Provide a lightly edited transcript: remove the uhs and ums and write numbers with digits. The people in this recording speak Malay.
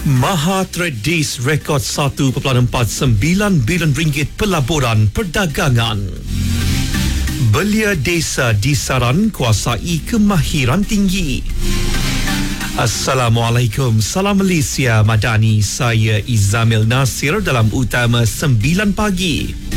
Mahathir rekod RM1.49 bilion pelaburan perdagangan. Belia desa disaran kuasai kemahiran tinggi. Assalamualaikum, salam Malaysia Madani. Saya Izamil Nasir dalam Utama 9 pagi.